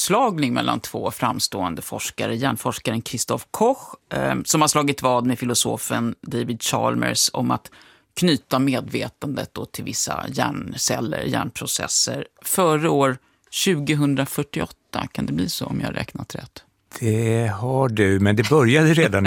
vadslagning mellan två framstående forskare. Hjärnforskaren Christoph Koch som har slagit vad med filosofen David Chalmers om att knyta medvetandet då till vissa hjärnceller, hjärnprocesser. Före år 2048, kan det bli så om jag räknat rätt? Det har du, men det började redan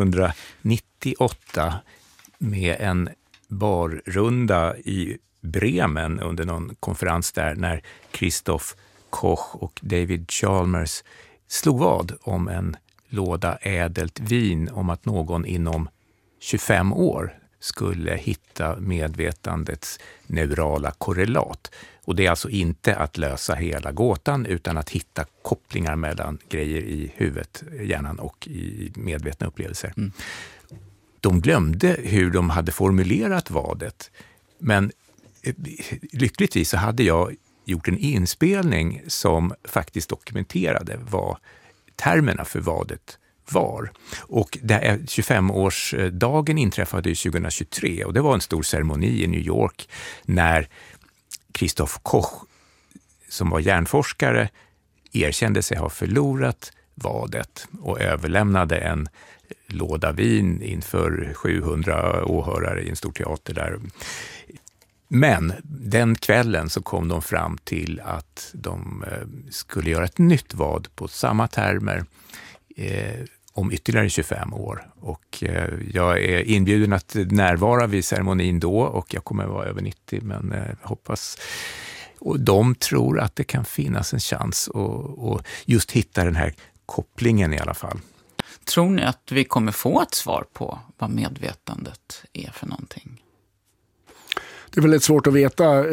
1998 med en barrunda i Bremen under någon konferens där när Christoph Koch och David Chalmers slog vad om en låda ädelt vin om att någon inom 25 år skulle hitta medvetandets neurala korrelat. Och det är alltså inte att lösa hela gåtan utan att hitta kopplingar mellan grejer i huvudet, hjärnan och i medvetna upplevelser. Mm. De glömde hur de hade formulerat vadet, men lyckligtvis så hade jag gjort en inspelning som faktiskt dokumenterade vad termerna för vadet var. Och 25-årsdagen inträffade 2023 och det var en stor ceremoni i New York när Christoph Koch, som var hjärnforskare, erkände sig ha förlorat vadet och överlämnade en låda vin inför 700 åhörare i en stor teater där. Men den kvällen så kom de fram till att de skulle göra ett nytt vad på samma termer om ytterligare 25 år. Och jag är inbjuden att närvara vid ceremonin då och jag kommer vara över 90, men hoppas. Och de tror att det kan finnas en chans att just hitta den här kopplingen i alla fall. Tror ni att vi kommer få ett svar på vad medvetandet är för någonting? Det är väldigt svårt att veta.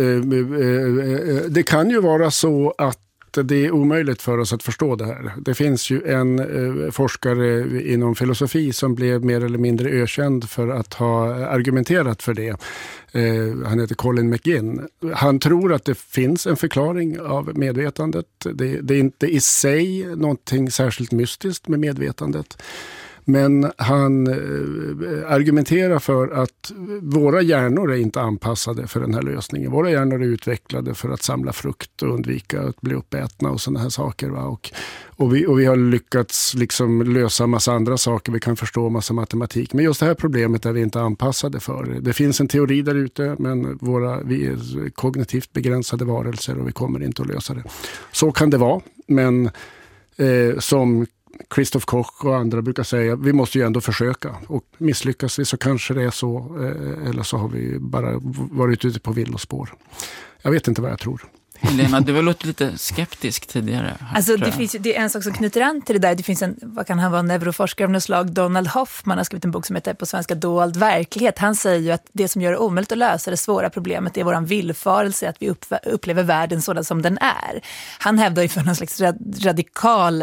Det kan ju vara så att det är omöjligt för oss att förstå det här. Det finns ju en forskare inom filosofi som blev mer eller mindre ökänd för att ha argumenterat för det. Han heter Colin McGinn. Han tror att det finns en förklaring av medvetandet. Det är inte i sig någonting särskilt mystiskt med medvetandet. Men han argumenterar för att våra hjärnor är inte anpassade för den här lösningen. Våra hjärnor är utvecklade för att samla frukt och undvika att bli uppätna och sådana här saker. Va? Och vi har lyckats liksom lösa massa andra saker. Vi kan förstå massa matematik. Men just det här problemet är vi inte anpassade för. Det finns en teori där ute, men vi är kognitivt begränsade varelser och vi kommer inte att lösa det. Så kan det vara, men som Christoph Koch och andra brukar säga, vi måste ju ändå försöka, och misslyckas vi så kanske det är så, eller så har vi bara varit ute på villospår. Jag vet inte vad jag tror. Helena, du har låtit lite skeptisk tidigare. Alltså det är en sak som knyter an till det där. Det finns vad kan han vara, neuroforskare av något slag, Donald Hoffman har skrivit en bok som heter på svenska Dold verklighet. Han säger ju att det som gör det omöjligt att lösa det svåra problemet är våran villfarelse, att vi upplever världen sådan som den är. Han hävdar ju för någon slags radikal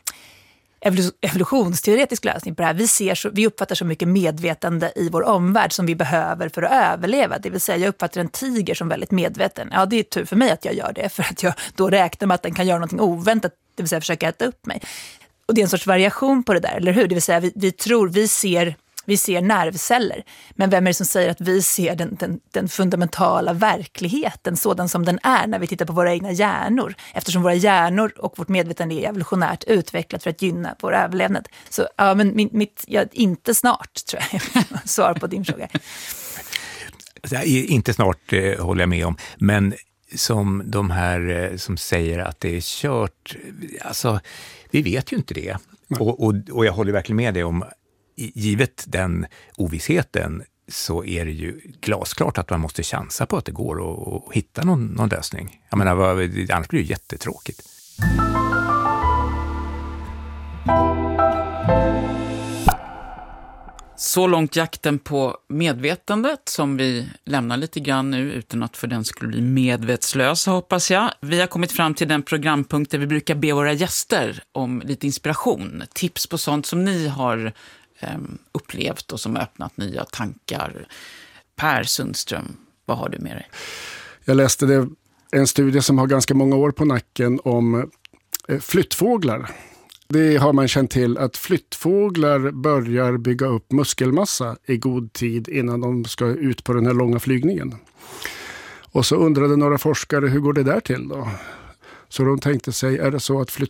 evolutionsteoretisk lösning på det här. Vi uppfattar så mycket medvetande i vår omvärld som vi behöver för att överleva. Det vill säga, jag uppfattar en tiger som väldigt medveten. Ja, det är tur för mig att jag gör det, för att jag då räknar med att den kan göra någonting oväntat, det vill säga försöka äta upp mig. Och det är en sorts variation på det där, eller hur? Det vill säga, vi ser nervceller, men vem är det som säger att vi ser den fundamentala verkligheten sådan som den är när vi tittar på våra egna hjärnor? Eftersom våra hjärnor och vårt medvetande är evolutionärt utvecklat för att gynna vår överlevnad. Så ja, men inte snart, tror jag, svar på din fråga. Inte snart håller jag med om, men som de här som säger att det är kört, alltså vi vet ju inte det. Och jag håller verkligen med dig om, givet den ovissheten så är det ju glasklart att man måste chansa på att det går och hitta någon lösning. Jag menar, annars blir det jättetråkigt. Så långt jakten på medvetandet, som vi lämnar lite grann nu utan att för den skulle bli medvetslösa, hoppas jag. Vi har kommit fram till den programpunkt där vi brukar be våra gäster om lite inspiration, tips på sånt som ni har upplevt och som öppnat nya tankar. Per Sundström, vad har du med dig? Jag läste en studie som har ganska många år på nacken om flyttfåglar. Det har man känt till att flyttfåglar börjar bygga upp muskelmassa i god tid innan de ska ut på den här långa flygningen. Och så undrade några forskare, hur går det där till då? Så de tänkte sig, är det så att